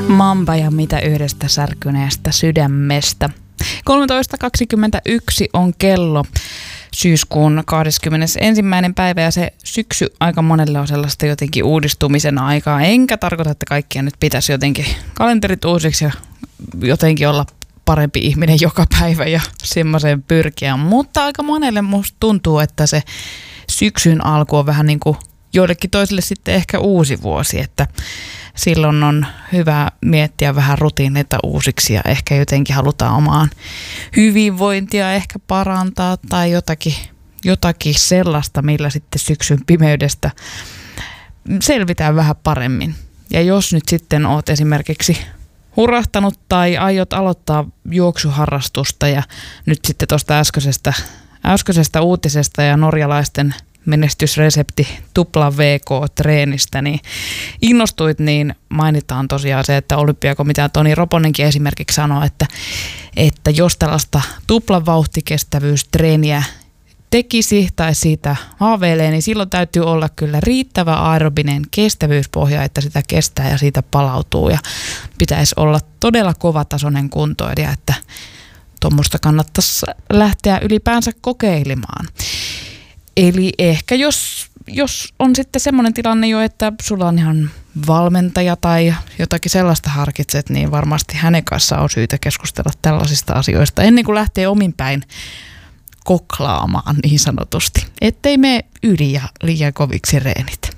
Mamba ja mitä yhdestä särkyneestä sydämestä. 13.21 on kello syyskuun 21. päivä ja se syksy aika monelle on sellaista jotenkin uudistumisen aikaa. Enkä tarkoita, että kaikkia nyt pitäisi jotenkin kalenterit uusiksi ja jotenkin olla parempi ihminen joka päivä ja semmoiseen pyrkiä. Mutta aika monelle musta tuntuu, että se syksyn alku on vähän niin kuin joillekin toisille sitten ehkä uusi vuosi, että silloin on hyvä miettiä vähän rutiineita uusiksi ja ehkä jotenkin halutaan omaan hyvinvointia ehkä parantaa tai jotakin sellaista, millä sitten syksyn pimeydestä selvitään vähän paremmin. Ja jos nyt sitten oot esimerkiksi hurahtanut tai aiot aloittaa juoksuharrastusta ja nyt sitten tuosta äskeisestä uutisesta ja norjalaisten menestysresepti tupla VK-treenistä, niin innostuit, niin mainitaan tosiaan se, että Olympiakomitea Toni Roponenkin esimerkiksi sanoi, että jos tällaista tuplavauhtikestävyystreeniä tekisi tai siitä haaveilee, niin silloin täytyy olla kyllä riittävä aerobinen kestävyyspohja, että sitä kestää ja siitä palautuu ja pitäisi olla todella kovatasoinen kuntoilija, että tuommoista kannattaisi lähteä ylipäänsä kokeilemaan. Eli ehkä jos on sitten semmoinen tilanne jo, että sulla on ihan valmentaja tai jotakin sellaista harkitset, niin varmasti hänen kanssaan on syytä keskustella tällaisista asioista ennen kuin lähtee omin päin koklaamaan niin sanotusti, ettei mene yli ja liian koviksi reenit.